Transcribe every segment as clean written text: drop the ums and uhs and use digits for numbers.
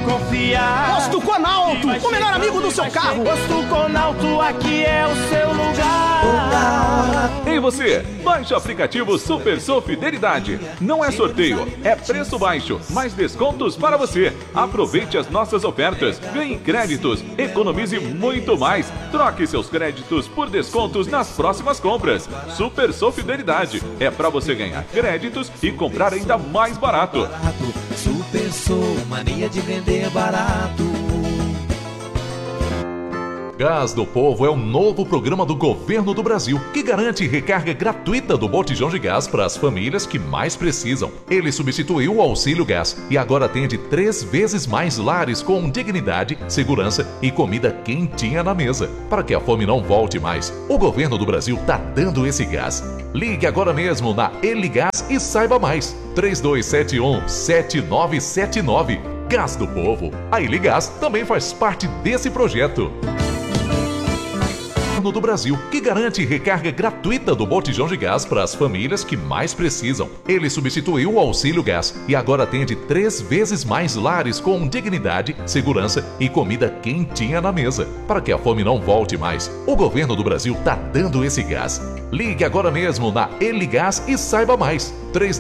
confiar. Posto Conalto, o melhor amigo do seu carro. Posto Conalto, aqui é o seu lugar. Ei você, baixe o aplicativo Super Sou Fidelidade. Não é sorteio, é preço baixo, mais descontos para você. Aproveite as nossas ofertas, ganhe créditos, economize muito mais. Troque seus créditos por descontos nas próximas compras. Super Sou Fidelidade é para você ganhar créditos e comprar ainda mais barato. Super Sou, mania de vender barato. Gás do Povo é um novo programa do Governo do Brasil que garante recarga gratuita do botijão de gás para as famílias que mais precisam. Ele substituiu o Auxílio Gás e agora atende 3 vezes mais lares com dignidade, segurança e comida quentinha na mesa. Para que a fome não volte mais, o Governo do Brasil está dando esse gás. Ligue agora mesmo na Eligás e saiba mais. 3271-7979. Gás do Povo. A Eligás também faz parte desse projeto do Brasil, que garante recarga gratuita do botijão de gás para as famílias que mais precisam. Ele substituiu o Auxílio Gás e agora atende 3 vezes mais lares com dignidade, segurança e comida quentinha na mesa. Para que a fome não volte mais, o Governo do Brasil está dando esse gás. Ligue agora mesmo na Eligás e saiba mais.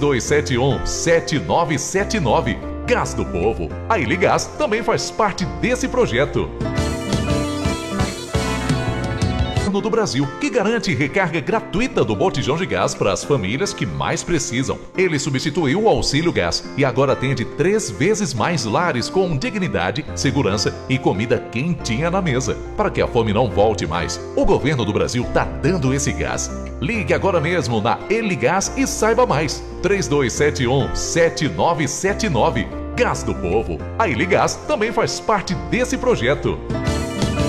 3271-7979. Gás do Povo. A Eligás também faz parte desse projeto do Brasil, que garante recarga gratuita do botijão de gás para as famílias que mais precisam. Ele substituiu o Auxílio Gás e agora atende 3 vezes mais lares com dignidade, segurança e comida quentinha na mesa. Para que a fome não volte mais, o Governo do Brasil está dando esse gás. Ligue agora mesmo na Eligás e saiba mais. 3271-7979. Gás do Povo. A Eligás também faz parte desse projeto